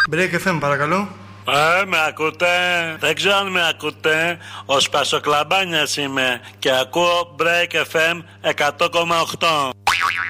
Break FM, παρακαλώ. Με ακούτε? Δεν ξέρω αν με ακούτε. Ο Σπασοκλαμπάνιας είμαι και ακούω Break FM 100,8.